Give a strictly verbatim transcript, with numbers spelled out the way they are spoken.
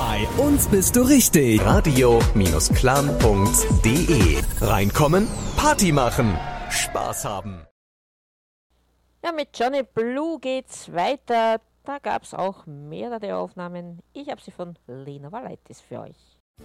Bei uns bist du richtig. Radio-Clan Punkt de. Reinkommen, Party machen, Spaß haben. Ja, mit Johnny Blue geht's weiter. Da gab's auch mehrere Aufnahmen. Ich habe sie von Lena Valaitis für euch.